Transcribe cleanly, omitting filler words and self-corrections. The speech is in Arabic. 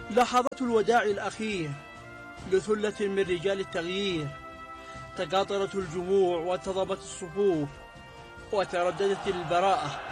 لحظات الوداع الأخير لثلة من رجال التغيير، تقاطرت الجموع وانتظمت الصفوف وترددت البراءة